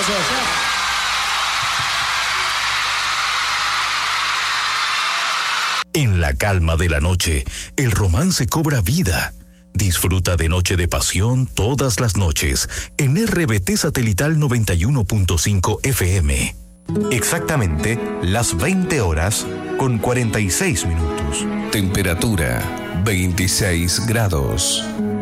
Gracias. En la calma de la noche, el romance cobra vida. Disfruta de Noche de Pasión todas las noches en RBT Satelital 91.5 FM. Exactamente las 20 horas con 46 minutos. Temperatura 26 grados.